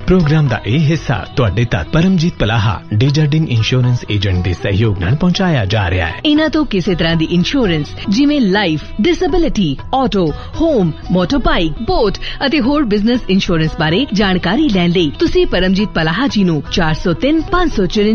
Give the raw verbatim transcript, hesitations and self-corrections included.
Programme ਦਾ ਇਹ ਹਿੱਸਾ ਤੁਹਾਡੇ ਤੱਕ ਪਰਮਜੀਤ ਪਲਾਹਾ ਡੇਜਰਡਿਨ ਇੰਸ਼ੋਰੈਂਸ ਏਜੰਟ ਦੇ ਸਹਿਯੋਗ ਨਾਲ ਪਹੁੰਚਾਇਆ ਜਾ ਰਿਹਾ ਹੈ। ਇਹਨਾਂ ਤੋਂ ਕਿਸੇ ਤਰ੍ਹਾਂ ਦੀ ਇੰਸ਼ੋਰੈਂਸ ਜਿਵੇਂ life, disability, auto, home, ਮੋਟਰਬਾਈਕ, boat ਅਤੇ ਹੋਰ ਬਿਜ਼ਨਸ ਇੰਸ਼ੋਰੈਂਸ ਬਾਰੇ ਜਾਣਕਾਰੀ ਲੈਣ ਲਈ ਤੁਸੀਂ ਪਰਮਜੀਤ ਪਲਾਹਾ ਜੀ ਨੂੰ ਚਾਰ ਸੌ ਤਿੰਨ ਪੰਜ ਸੌ